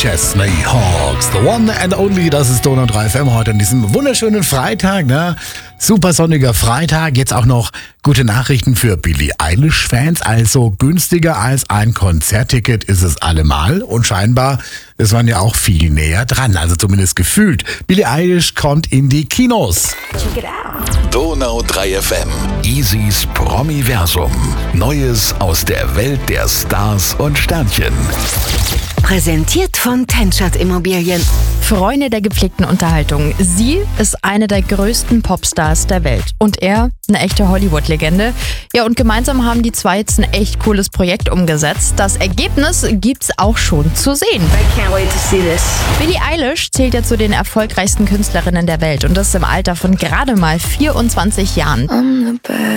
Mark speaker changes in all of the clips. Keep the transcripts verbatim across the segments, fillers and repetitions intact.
Speaker 1: Chesney Hawks, the one and only, das ist Donau drei F M heute an diesem wunderschönen Freitag, ne? Super sonniger Freitag, jetzt auch noch gute Nachrichten für Billie Eilish-Fans, also günstiger als ein Konzertticket ist es allemal und scheinbar ist man ja auch viel näher dran, also zumindest gefühlt. Billie Eilish kommt in die Kinos.
Speaker 2: Check it out.
Speaker 3: Donau drei F M, Easys Promiversum. Neues aus der Welt der Stars und Sternchen.
Speaker 4: Präsentiert von Tenschert Immobilien.
Speaker 5: Freunde der gepflegten Unterhaltung. Sie ist eine der größten Popstars der Welt. Und er, eine echte Hollywood-Legende. Ja, und gemeinsam haben die zwei jetzt ein echt cooles Projekt umgesetzt. Das Ergebnis gibt's auch schon zu sehen.
Speaker 2: I can't wait to see this.
Speaker 5: Billie Eilish zählt ja zu den erfolgreichsten Künstlerinnen der Welt. Und das im Alter von gerade mal vierundzwanzig Jahren.
Speaker 4: I'm the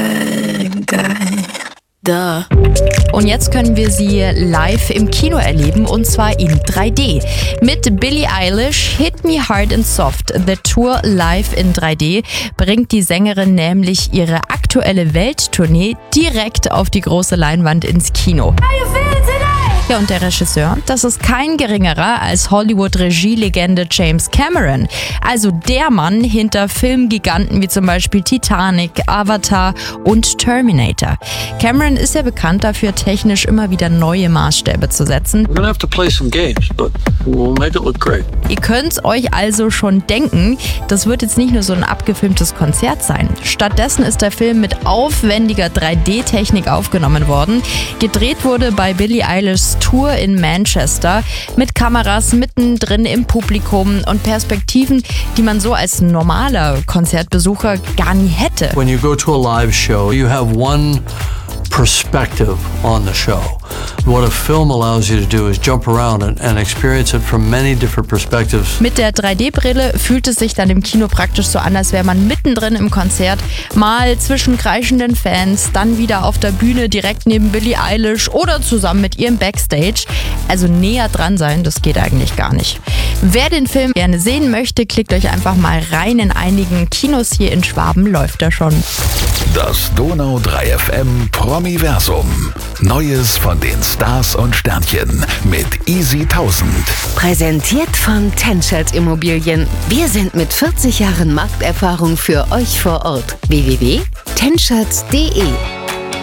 Speaker 4: bad guy. Duh.
Speaker 5: Und jetzt können wir sie live im Kino erleben, und zwar in drei D. Mit Billie Eilish, Hit Me Hard and Soft, The Tour live in drei D, bringt die Sängerin nämlich ihre aktuelle Welttournee direkt auf die große Leinwand ins Kino.
Speaker 2: How you feeling today?
Speaker 5: Ja, und der Regisseur, das ist kein geringerer als Hollywood-Regielegende James Cameron. Also der Mann hinter Filmgiganten wie zum Beispiel Titanic, Avatar und Terminator. Cameron ist ja bekannt dafür, technisch immer wieder neue Maßstäbe zu setzen.
Speaker 6: We're gonna have to play some games, but we'll make it look great.
Speaker 5: Ihr könnt's euch also schon denken, das wird jetzt nicht nur so ein abgefilmtes Konzert sein. Stattdessen ist der Film mit aufwendiger drei D-Technik aufgenommen worden. Gedreht wurde bei Billie Eilishs Tour in Manchester mit Kameras mittendrin im Publikum und Perspektiven, die man so als normaler Konzertbesucher gar nie hätte.
Speaker 6: When you go to a live show, you have one perspective on the show. What a film allows you to do is jump around and, and experience it from many different perspectives.
Speaker 5: Mit der drei D-Brille fühlt es sich dann im Kino praktisch so an, als wäre man mittendrin im Konzert, mal zwischen kreischenden Fans, dann wieder auf der Bühne direkt neben Billie Eilish oder zusammen mit ihrem Backstage. Also näher dran sein, das geht eigentlich gar nicht. Wer den Film gerne sehen möchte, klickt euch einfach mal rein. In einigen Kinos hier in Schwaben läuft er schon.
Speaker 3: Das Donau drei F M Promiversum. Neues von den Stars und Sternchen mit Easy tausend.
Speaker 4: Präsentiert von Tenschert Immobilien. Wir sind mit vierzig Jahren Markterfahrung für euch vor Ort. w w w punkt tenschert punkt d e